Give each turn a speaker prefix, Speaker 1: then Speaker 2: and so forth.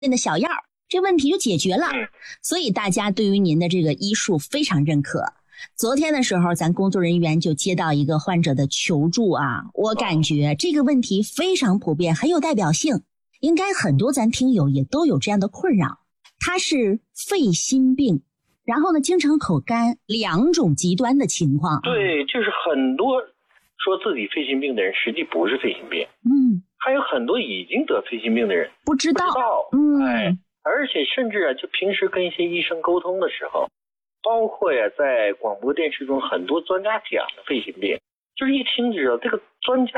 Speaker 1: 的小药，这问题就解决了。所以大家对于您的这个医术非常认可。昨天的时候，咱工作人员就接到一个患者的求助啊，我感觉这个问题非常普遍，很有代表性，应该很多咱听友也都有这样的困扰。他是肺心病，然后呢经常口干，两种极端的情况。
Speaker 2: 对，就是很多说自己肺心病的人实际不是肺心病，还有很多已经得肺心病的人
Speaker 1: 不知道，
Speaker 2: 而且甚至就平时跟一些医生沟通的时候，包括在广播电视中很多专家讲的肺心病，就是一听知道这个专家